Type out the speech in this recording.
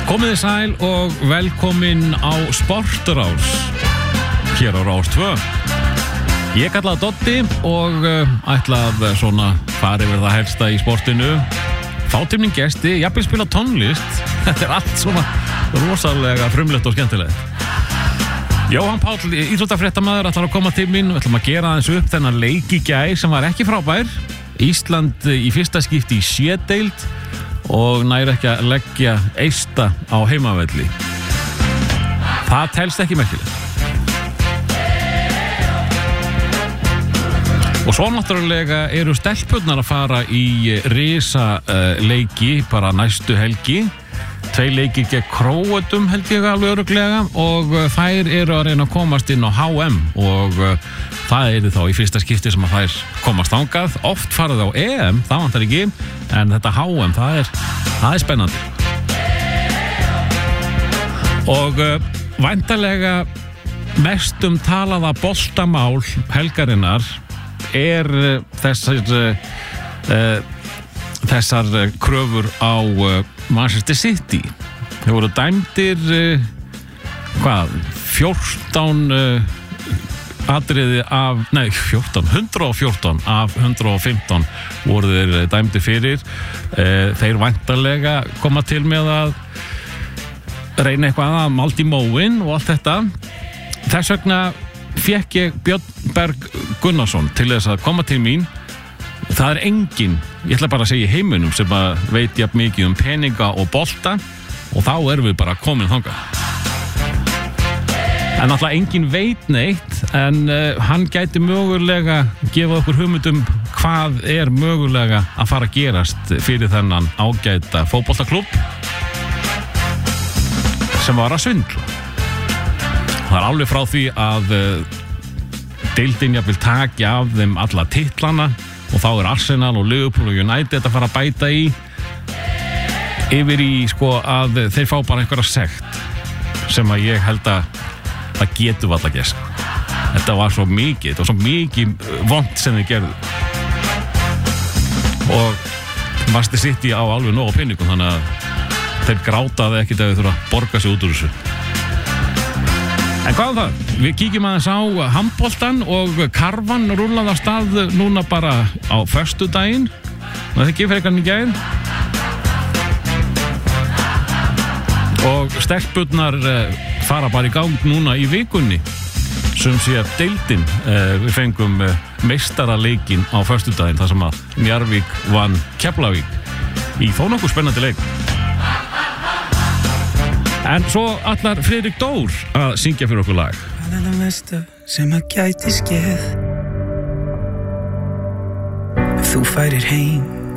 Komið þið sæl og velkomin á Sportrás hér á Rás 2. Ég kallaði Doddi og ætla að svona fara yfir það helsta í sportinu. Fá til mín gesti, jafnvel spila tónlist. Þetta allt svona rosalega frumlegt og skemmtilegt. Jóhann Páll, íþróttafréttamaður, ætlar að koma til mín. Við ætlum að gera aðeins upp þennan leik í gær sem var ekki frábær. Ísland í fyrsta skipti í C-deild og næri ekki að leggja eista á heimavelli. Það telst ekki merkilegt. Og svo náttúrulega eru stelpurnar að fara í risaleiki bara næstu helgi. 2 leikir gegn Króötum held ég alveg örugglega og þær eru að reyna að komast inn á HM og það eru þá í fyrsta skipti sem að þær komast þangað. Oft farið á EM, það vantar ekki, en þetta HM, það er spennandi. Og væntanlega mestum talaða boltamál helgarinnar er þessar kröfur á Manchester City. Þeir voru dæmdir 114 af 115 voru þeir dæmdir fyrir. Þeir væntanlega koma til með að reyna eitthvað að malda í móinn og allt þetta. Þess vegna fékk ég Björn Berg Gunnarsson til þess að koma til mín. Það er enginn, ég ætla bara að segja í heiminum sem að veit jafn mikið um peninga og bolta og þá erum við bara komin þangað. En náttúrulega enginn veit neitt en hann gæti mögulega gefa okkur hugmyndum hvað er mögulega að fara að gerast fyrir þennan ágæta fótboltaklubb sem var að svindla. Það er alveg frá því að deildin jafnvel taki af þeim alla titlana og þá er Arsenal og Liverpool og United að fara að bæta í yfir í sko að þeir fá bara einhverja sekt sem að ég held að það getur alltaf gerst. Þetta var svo mikið vont sem þeir gerðu og Manchester City á alveg nóg á peningum þannig að þeir grátaði ekkert ef þeir þurfa að borga sig út úr þessu. En hvað það? Við kíkjum aðeins á handboltan og karvan rúllaði af stað núna bara á föstudaginn. Það er ekki frekar í gær. Og stelpurnar fara bara í gang núna í vikunni. Sem sé að deildin, við fengum meistaraleikinn á föstudaginn þar sem að Njarðvík vann Keflavík í þó nokkuð spennandi leik. En svo ætlar Friðrik Dór að syngja fyrir okkur lag. Hvað er það mesta sem að gæti skeð? Ef þú færir heim